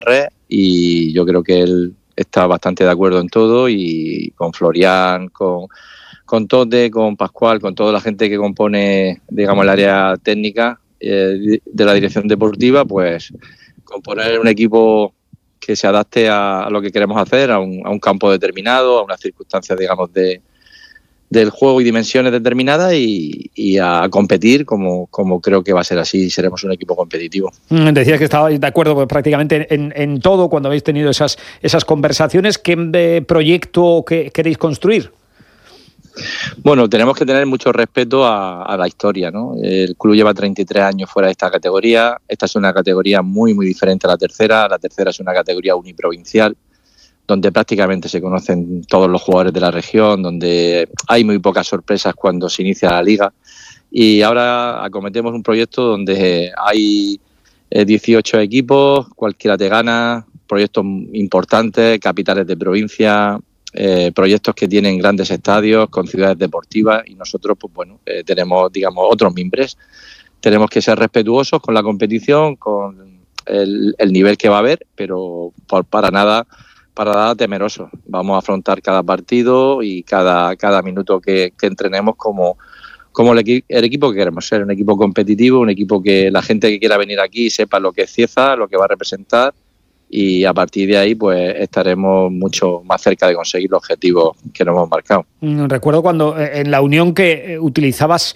red, y yo creo que él está bastante de acuerdo en todo, y con Florian, con Tote, con Pascual, con toda la gente que compone, digamos, el área técnica de la dirección deportiva, pues componer un equipo que se adapte a lo que queremos hacer, a un campo determinado, a unas circunstancias, digamos, del juego y dimensiones determinadas, y a competir como creo que va a ser así, seremos un equipo competitivo. Decías que estabais de acuerdo pues, prácticamente en todo cuando habéis tenido esas conversaciones. ¿Qué proyecto queréis construir? Bueno, tenemos que tener mucho respeto a la historia, ¿no? El club lleva 33 años fuera de esta categoría. Esta es una categoría muy, muy diferente a la tercera. La tercera es una categoría uniprovincial, donde prácticamente se conocen todos los jugadores de la región, donde hay muy pocas sorpresas cuando se inicia la liga. Y ahora acometemos un proyecto donde hay 18 equipos, cualquiera te gana, proyectos importantes, capitales de provincia, proyectos que tienen grandes estadios con ciudades deportivas, y nosotros, pues bueno, tenemos, digamos, otros mimbres. Tenemos que ser respetuosos con la competición, con el nivel que va a haber, pero para nada temerosos. Vamos a afrontar cada partido y cada minuto que entrenemos como el equipo que queremos ser, un equipo competitivo, un equipo que la gente que quiera venir aquí sepa lo que es Cieza, lo que va a representar, y a partir de ahí pues estaremos mucho más cerca de conseguir los objetivos que nos hemos marcado. Recuerdo cuando en la Unión que utilizabas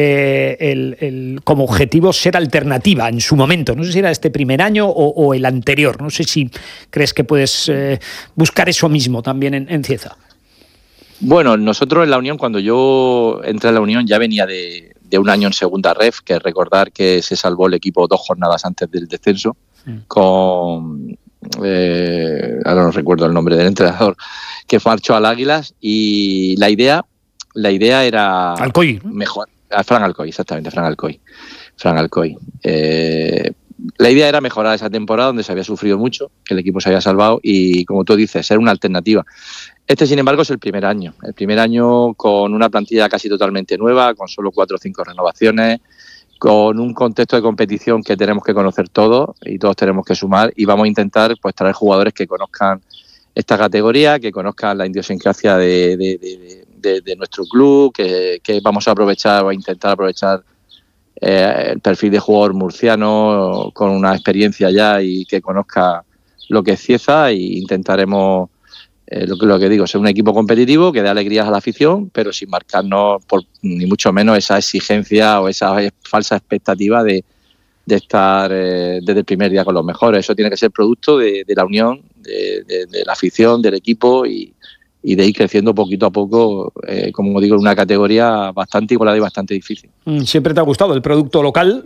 como objetivo ser alternativa en su momento. No sé si era este primer año o el anterior. No sé si crees que puedes buscar eso mismo también en Cieza. Bueno, nosotros en la Unión, cuando yo entré en la Unión, ya venía de un año en segunda ref, que recordar que se salvó el equipo 2 jornadas antes del descenso, con ahora no recuerdo el nombre del entrenador, que marchó al Águilas, y la idea era Alcoy, ¿no? Mejor, Fran Alcoy, exactamente, Fran Alcoy. La idea era mejorar esa temporada donde se había sufrido mucho, que el equipo se había salvado, y como tú dices, ser una alternativa. Este, sin embargo, es el primer año con una plantilla casi totalmente nueva, con solo 4 o 5 renovaciones, con un contexto de competición que tenemos que conocer todos y todos tenemos que sumar, y vamos a intentar pues traer jugadores que conozcan esta categoría, que conozcan la idiosincrasia de nuestro club, que vamos a aprovechar o a intentar aprovechar el perfil de jugador murciano con una experiencia ya y que conozca lo que es Cieza, e intentaremos lo que digo, ser un equipo competitivo que dé alegrías a la afición, pero sin marcarnos ni mucho menos esa exigencia o esa falsa expectativa de estar desde el primer día con los mejores. Eso tiene que ser producto de la unión, de la afición, del equipo, y de ir creciendo poquito a poco, como digo, en una categoría bastante igualada y bastante difícil. Siempre te ha gustado el producto local,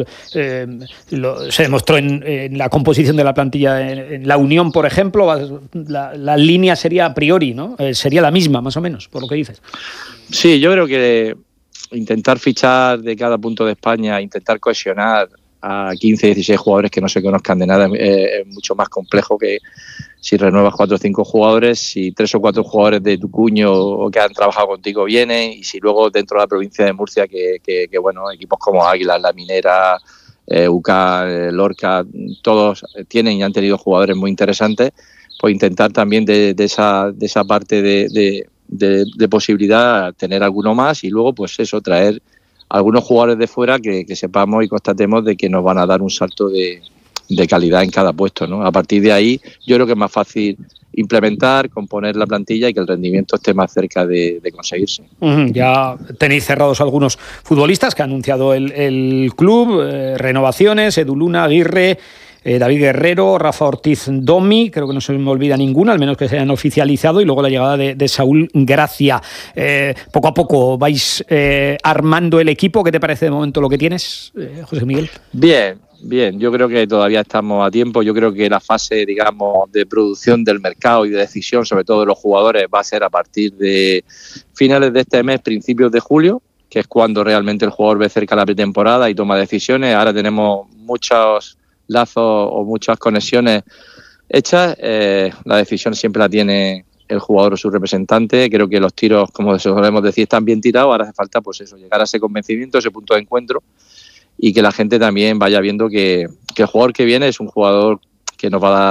se demostró en la composición de la plantilla en la Unión, por ejemplo. La línea sería a priori, ¿no? Sería la misma, más o menos, por lo que dices. Sí, yo creo que intentar fichar de cada punto de España, intentar cohesionar a 15, 16 jugadores que no se conozcan de nada, es mucho más complejo que si renuevas 4 o 5 jugadores, si 3 o 4 jugadores de tu cuño o que han trabajado contigo vienen, y si luego dentro de la provincia de Murcia, que bueno, equipos como Águilas, La Minera, UCA, Lorca, todos tienen y han tenido jugadores muy interesantes, pues intentar también de esa parte de posibilidad tener alguno más, y luego pues eso, traer algunos jugadores de fuera que sepamos y constatemos de que nos van a dar un salto de calidad en cada puesto, ¿no? A partir de ahí yo creo que es más fácil implementar, componer la plantilla y que el rendimiento esté más cerca de conseguirse. Ya tenéis cerrados algunos futbolistas que ha anunciado el club, renovaciones: Edu Luna, Aguirre, David Guerrero, Rafa Ortiz, Domi, creo que no se me olvida ninguno, al menos que se hayan oficializado, y luego la llegada de Saúl Gracia. Poco a poco vais armando el equipo. ¿Qué te parece de momento lo que tienes, José Miguel? Bien, yo creo que todavía estamos a tiempo. Yo creo que la fase, digamos, de producción del mercado y de decisión, sobre todo de los jugadores, va a ser a partir de finales de este mes, principios de julio, que es cuando realmente el jugador ve cerca la pretemporada y toma decisiones. Ahora tenemos muchos lazos o muchas conexiones hechas. La decisión siempre la tiene el jugador o su representante. Creo que los tiros, como solemos decir, están bien tirados. Ahora hace falta pues eso, llegar a ese convencimiento, ese punto de encuentro, y que la gente también vaya viendo que el jugador que viene es un jugador que nos va a dar